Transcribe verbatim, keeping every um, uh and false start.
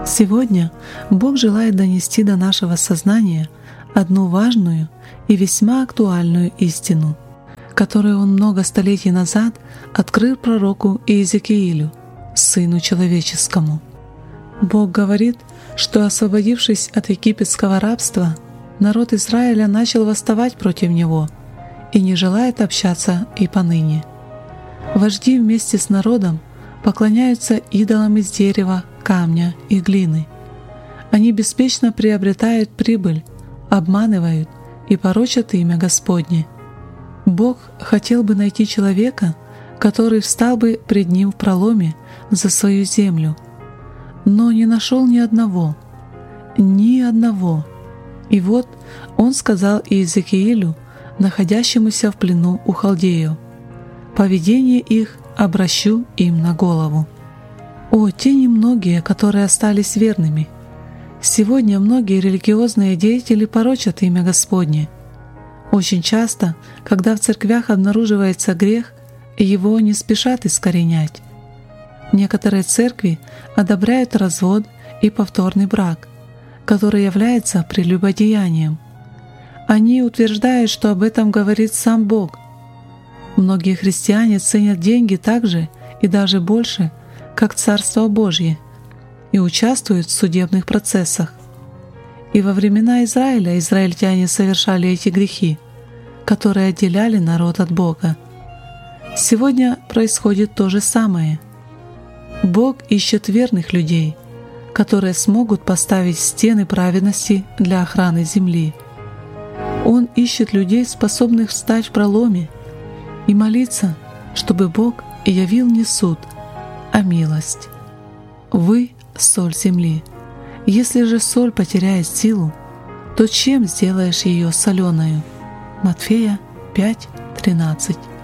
Сегодня Бог желает донести до нашего сознания одну важную и весьма актуальную истину, которую Он много столетий назад открыл пророку Иезекиилю, сыну человеческому. Бог говорит, что, освободившись от египетского рабства, народ Израиля начал восставать против него и не желает общаться и поныне. Вожди вместе с народом поклоняются идолам из дерева, камня и глины. Они беспечно приобретают прибыль, обманывают и порочат имя Господне. Бог хотел бы найти человека, который встал бы пред Ним в проломе за свою землю, но не нашел ни одного, ни одного. И вот Он сказал Иезекиилю, находящемуся в плену у халдеев: «Поведение их обращу им на голову». О, те немногие, которые остались верными! Сегодня многие религиозные деятели порочат имя Господне. Очень часто, когда в церквях обнаруживается грех, его не спешат искоренять. Некоторые церкви одобряют развод и повторный брак, который является прелюбодеянием. Они утверждают, что об этом говорит сам Бог. Многие христиане ценят деньги так же и даже больше, как Царство Божье, и участвуют в судебных процессах. И во времена Израиля израильтяне совершали эти грехи, которые отделяли народ от Бога. Сегодня происходит то же самое. Бог ищет верных людей, которые смогут поставить стены праведности для охраны земли. Он ищет людей, способных встать в проломе и молиться, чтобы Бог явил не суд, а милость. Вы — соль земли. Если же соль потеряет силу, то чем сделаешь ее соленою? Матфея пять тринадцать.